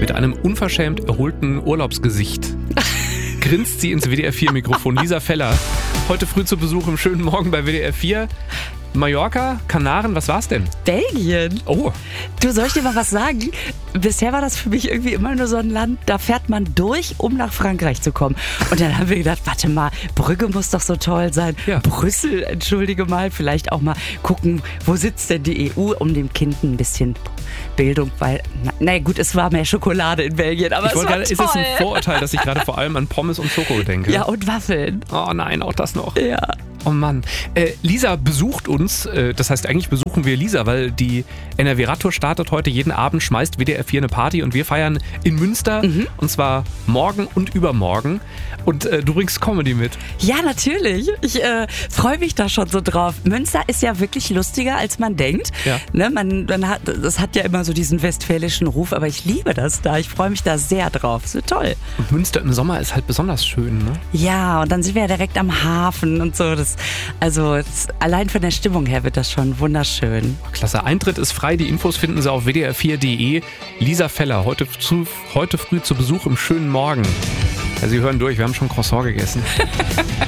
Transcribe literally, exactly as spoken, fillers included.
Mit einem unverschämt erholten Urlaubsgesicht grinst sie ins W D R vier Mikrofon. Lisa Feller, heute früh zu Besuch im schönen Morgen bei W D R vier. Mallorca, Kanaren, was war's denn? Belgien. Oh. Du, soll ich dir mal was sagen? Bisher war das für mich irgendwie immer nur so ein Land, da fährt man durch, um nach Frankreich zu kommen. Und dann haben wir gedacht, warte mal, Brügge muss doch so toll sein. Ja. Brüssel, entschuldige mal, vielleicht auch mal gucken, wo sitzt denn die E U, um dem Kind ein bisschen Bildung, weil, na, na gut, es war mehr Schokolade in Belgien, aber Ich es war gerade, toll. ist es ein Vorurteil, dass ich gerade vor allem an Pommes und Schoko denke? Ja, und Waffeln. Oh nein, auch das noch. Ja. Oh Mann. Äh, Lisa besucht uns, äh, das heißt eigentlich besuchen wir Lisa, weil die N R W-Radtour startet heute. Jeden Abend schmeißt W D R vier eine Party und wir feiern in Münster mhm. und zwar morgen und übermorgen. Und äh, du bringst Comedy mit. Ja, natürlich. Ich äh, freue mich da schon so drauf. Münster ist ja wirklich lustiger, als man denkt. Ja. Ne, man, man hat, das hat ja immer so diesen westfälischen Ruf, aber ich liebe das da. Ich freue mich da sehr drauf. Es wird toll. Und Münster im Sommer ist halt besonders schön, ne? Ja, und dann sind wir ja direkt am Hafen und so. Das, also das, allein von der Stimmung her wird das schon wunderschön. Klasse. Eintritt ist frei. Die Infos finden Sie auf w d r vier punkt d e. Lisa Feller, heute, zu, heute früh zu Besuch im schönen Morgen. Ja, Sie hören durch, wir haben schon Croissant gegessen.